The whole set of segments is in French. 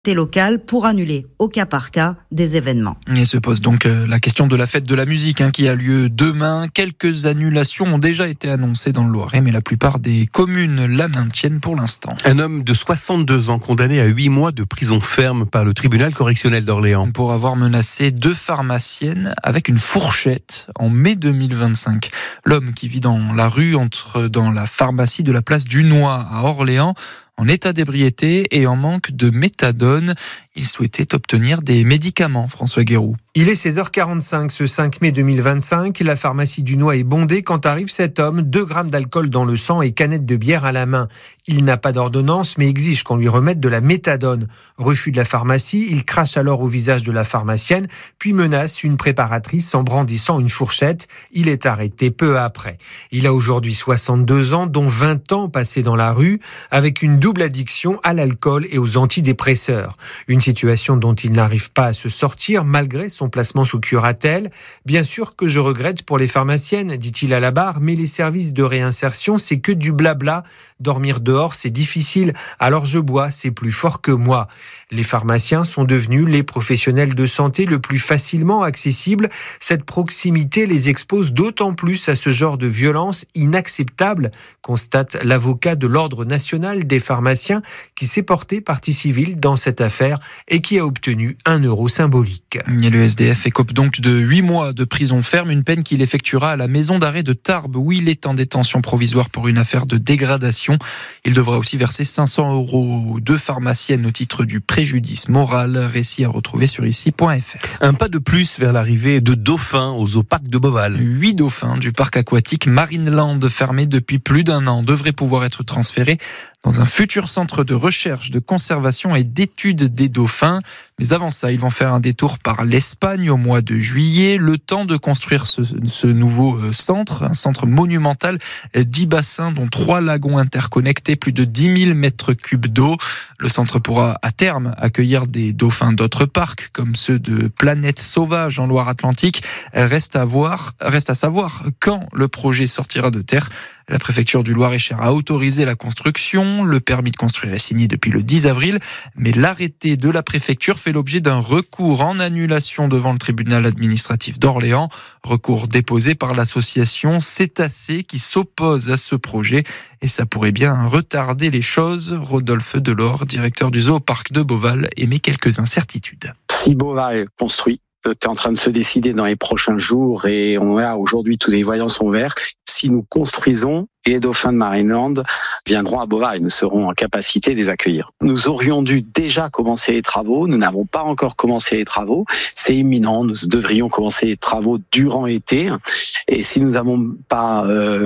locales pour annuler au cas par cas des événements. Et se pose donc la question de la fête de la musique qui a lieu demain. Quelques annulations ont déjà été annoncées dans le Loiret, mais la plupart des communes la maintiennent pour l'instant. Un homme de 62 ans condamné à 8 mois de prison ferme par le tribunal correctionnel d'Orléans. Pour avoir menacé 2 pharmaciennes avec une fourchette en mai 2025. L'homme qui vit dans la rue entre dans la pharmacie de la place du Noy à Orléans en état d'ébriété et en manque de méthadone. Il souhaitait obtenir des médicaments, François Guéroux. Il est 16h45 ce 5 mai 2025. La pharmacie du Noy est bondée quand arrive cet homme, 2 grammes d'alcool dans le sang et canette de bière à la main. Il n'a pas d'ordonnance mais exige qu'on lui remette de la méthadone. Refus de la pharmacie, il crache alors au visage de la pharmacienne, puis menace une préparatrice en brandissant une fourchette. Il est arrêté peu après. Il a aujourd'hui 62 ans, dont 20 ans passés dans la rue, avec une double addiction à l'alcool et aux antidépresseurs. Une situation dont il n'arrive pas à se sortir malgré son placement sous curatelle. Bien sûr que je regrette pour les pharmaciennes, dit-il à la barre, mais les services de réinsertion, c'est que du blabla. Dormir dehors, c'est difficile, alors je bois, c'est plus fort que moi. Les pharmaciens sont devenus les professionnels de santé le plus facilement accessibles. Cette proximité les expose d'autant plus à ce genre de violence inacceptable, constate l'avocat de l'Ordre national des pharmaciens qui s'est porté partie civile dans cette affaire et qui a obtenu 1 euro symbolique. Et le SDF écope donc de 8 mois de prison ferme, une peine qu'il effectuera à la maison d'arrêt de Tarbes où il est en détention provisoire pour une affaire de dégradation. Il devra aussi verser 500 euros aux 2 pharmaciennes au titre du préjudice moral. Récit à retrouver sur ici.fr. Un pas de plus vers l'arrivée de dauphins au zooparc de Beauval. 8 dauphins du parc aquatique Marineland, fermé depuis plus d'1 an, devraient pouvoir être transférés dans un futur centre de recherche, de conservation et d'études des dauphins. Mais avant ça, ils vont faire un détour par l'Espagne au mois de juillet, le temps de construire ce nouveau centre, un centre monumental, 10 bassins dont 3 lagons interconnectés, plus de 10 000 mètres cubes d'eau. Le centre pourra à terme accueillir des dauphins d'autres parcs, comme ceux de Planète Sauvage en Loire-Atlantique. Reste à savoir quand le projet sortira de terre. La préfecture du Loir-et-Cher a autorisé la construction. Le permis de construire est signé depuis le 10 avril. Mais l'arrêté de la préfecture fait l'objet d'un recours en annulation devant le tribunal administratif d'Orléans. Recours déposé par l'association Cétacés qui s'oppose à ce projet. Et ça pourrait bien retarder les choses. Rodolphe Delors, directeur du zooparc de Beauval, émet quelques incertitudes. Si Beauval construit, est en train de se décider dans les prochains jours et on a aujourd'hui tous les voyants sont verts. Si nous construisons, les dauphins de Marineland viendront à Beauval. Nous serons en capacité de les accueillir. Nous aurions dû déjà commencer les travaux. Nous n'avons pas encore commencé les travaux. C'est imminent. Nous devrions commencer les travaux durant l'été. Et si nous n'avons pas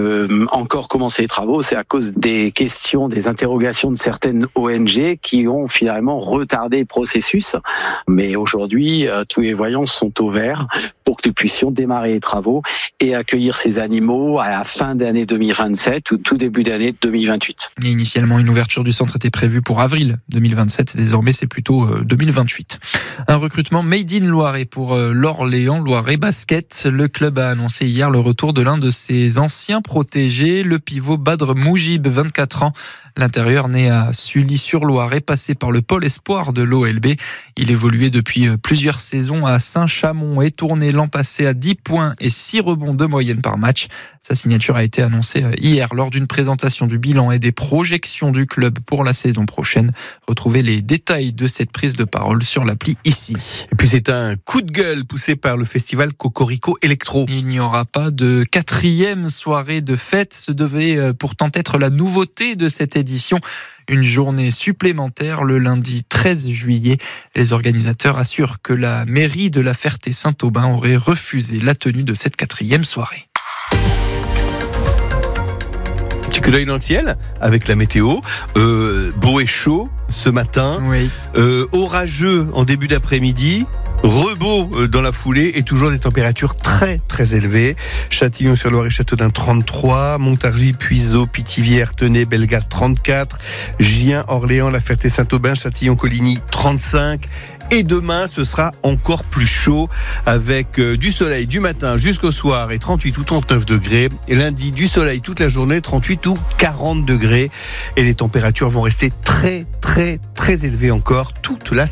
encore commencé les travaux, c'est à cause des questions, des interrogations de certaines ONG qui ont finalement retardé le processus. Mais aujourd'hui, tous les voyants sont au vert pour que nous puissions démarrer les travaux et accueillir ces animaux à la fin d'année 2027 ou tout début d'année 2028. Et initialement, une ouverture du centre était prévue pour avril 2027. Désormais, c'est plutôt 2028. Un recrutement made in Loiret pour l'Orléans Loiret Basket. Le club a annoncé hier le retour de l'un de ses anciens protégés, le pivot Badr Moujib, 24 ans. L'intérieur né à Sully-sur-Loiret, passé par le pôle espoir de l'OLB. Il évoluait depuis plusieurs saisons à Saint-Chamond et tourné l'an passé à 10 points et 6 rebonds de moyenne par match. Sa signature a été annoncée hier lors d'une présentation du bilan et des projections du club pour la saison prochaine. Retrouvez les détails de cette prise de parole sur l'appli ici. Et puis c'est un coup de gueule poussé par le festival Cocorico Electro. Il n'y aura pas de 4e soirée de fête. Ce devait pourtant être la nouveauté de cette édition. Une journée supplémentaire le lundi 13 juillet. Les organisateurs assurent que la mairie de La Ferté-Saint-Aubin aurait refusé la tenue de cette 4e soirée. Petit coup d'œil dans le ciel avec la météo. Beau et chaud ce matin. Oui. Orageux en début d'après-midi. Rebeau dans la foulée et toujours des températures très très élevées. Châtillon-sur-Loire et Châteaudun 33, Montargis, Puiseaux, Pithiviers, Tenay, Bellegarde 34, Gien, Orléans, La Ferté-Saint-Aubin, Châtillon-Coligny 35. Et demain, ce sera encore plus chaud avec du soleil du matin jusqu'au soir et 38 ou 39 degrés. Et lundi, du soleil toute la journée, 38 ou 40 degrés. Et les températures vont rester très, très, très élevées encore toute la semaine.